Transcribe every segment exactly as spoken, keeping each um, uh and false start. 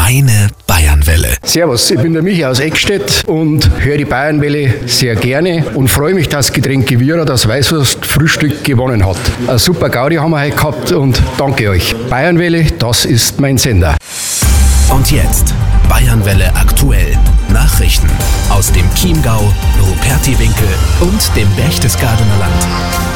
Meine Bayernwelle. Servus, ich bin der Michi aus Eckstedt und höre die Bayernwelle sehr gerne und freue mich, dass Getränke Vira das Weißwurst-Frühstück gewonnen hat. Eine super Gaudi haben wir heute gehabt und danke euch. Bayernwelle, das ist mein Sender. Und jetzt Bayernwelle aktuell. Nachrichten aus dem Chiemgau, Rupertiwinkel und dem Berchtesgadener Land.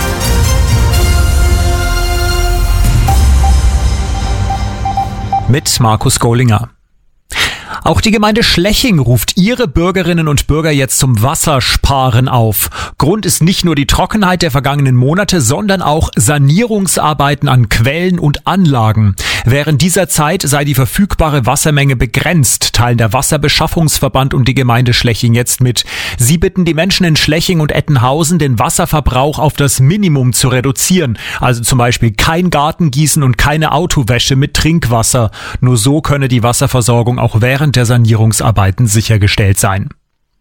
Mit Markus Gollinger. Auch die Gemeinde Schleching ruft ihre Bürgerinnen und Bürger jetzt zum Wassersparen auf. Grund ist nicht nur die Trockenheit der vergangenen Monate, sondern auch Sanierungsarbeiten an Quellen und Anlagen. Während dieser Zeit sei die verfügbare Wassermenge begrenzt, teilen der Wasserbeschaffungsverband und die Gemeinde Schleching jetzt mit. Sie bitten die Menschen in Schleching und Ettenhausen, den Wasserverbrauch auf das Minimum zu reduzieren. Also zum Beispiel kein Gartengießen und keine Autowäsche mit Trinkwasser. Nur so könne die Wasserversorgung auch während der Sanierungsarbeiten sichergestellt sein.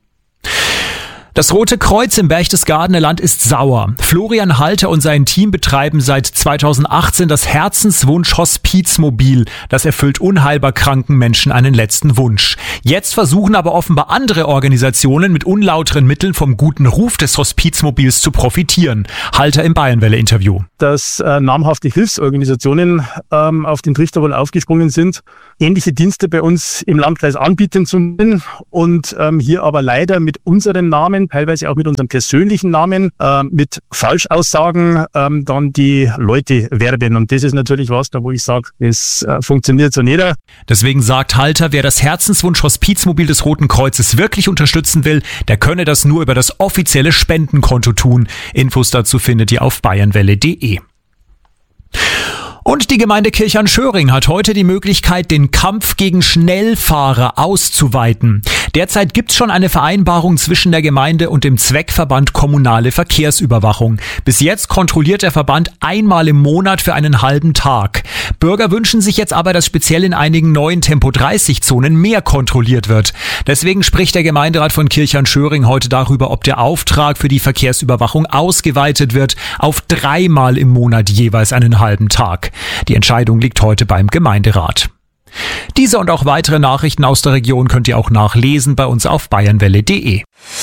Das Rote Kreuz im Berchtesgadener Land ist sauer. Florian Halter und sein Team betreiben seit zweitausendachtzehn das Herzenswunsch-Hospizmobil. Das erfüllt unheilbar kranken Menschen einen letzten Wunsch. Jetzt versuchen aber offenbar andere Organisationen mit unlauteren Mitteln vom guten Ruf des Hospizmobils zu profitieren. Halter im Bayernwelle-Interview. Dass äh, namhafte Hilfsorganisationen ähm, auf den Trichter wohl aufgesprungen sind, ähnliche Dienste bei uns im Landkreis anbieten zu können und ähm, hier aber leider mit unserem Namen, teilweise auch mit unserem persönlichen Namen, äh, mit Falschaussagen ähm, dann die Leute werben. Und das ist natürlich was, da wo ich sage, das äh, funktioniert so nicht. Deswegen sagt Halter, wer das Herzenswunsch-Hospizmobil des Roten Kreuzes wirklich unterstützen will, der könne das nur über das offizielle Spendenkonto tun. Infos dazu findet ihr auf bayernwelle punkt de. Und die Gemeinde Kirchern-Schöring hat heute die Möglichkeit, den Kampf gegen Schnellfahrer auszuweiten. Derzeit gibt's schon eine Vereinbarung zwischen der Gemeinde und dem Zweckverband Kommunale Verkehrsüberwachung. Bis jetzt kontrolliert der Verband einmal im Monat für einen halben Tag. Bürger wünschen sich jetzt aber, dass speziell in einigen neuen Tempo dreißig Zonen mehr kontrolliert wird. Deswegen spricht der Gemeinderat von Kirchern-Schöring heute darüber, ob der Auftrag für die Verkehrsüberwachung ausgeweitet wird auf dreimal im Monat jeweils einen halben Tag. Die Entscheidung liegt heute beim Gemeinderat. Diese und auch weitere Nachrichten aus der Region könnt ihr auch nachlesen bei uns auf bayernwelle punkt de.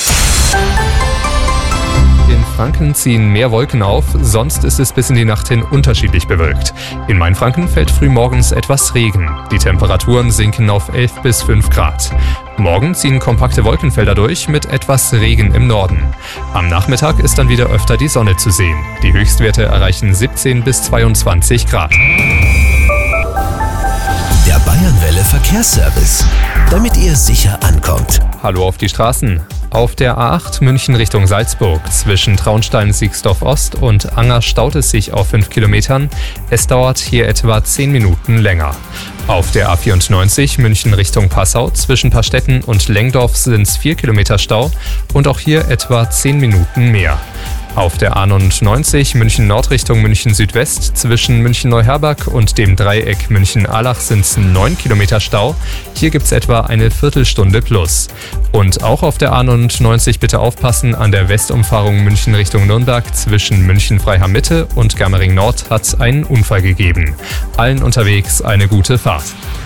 In Franken ziehen mehr Wolken auf, sonst ist es bis in die Nacht hin unterschiedlich bewölkt. In Mainfranken fällt frühmorgens etwas Regen. Die Temperaturen sinken auf elf bis fünf Grad. Morgen ziehen kompakte Wolkenfelder durch mit etwas Regen im Norden. Am Nachmittag ist dann wieder öfter die Sonne zu sehen. Die Höchstwerte erreichen siebzehn bis zweiundzwanzig Grad. Der Bayernwelle Verkehrsservice, damit ihr sicher ankommt. Hallo auf die Straßen. Auf der A acht München Richtung Salzburg zwischen Traunstein-Siegsdorf-Ost und Anger staut es sich auf fünf Kilometern. Es dauert hier etwa zehn Minuten länger. Auf der A vierundneunzig München Richtung Passau zwischen Pastetten und Lengdorf sind es vier Kilometer Stau und auch hier etwa zehn Minuten mehr. Auf der A neunundneunzig München Nord Richtung München Südwest zwischen München Neuherberg und dem Dreieck München Allach sind es neun Kilometer Stau. Hier gibt es etwa eine Viertelstunde plus. Und auch auf der A neunundneunzig bitte aufpassen, an der Westumfahrung München Richtung Nürnberg zwischen München Freiham Mitte und Germering Nord hat es einen Unfall gegeben. Allen unterwegs eine gute Fahrt.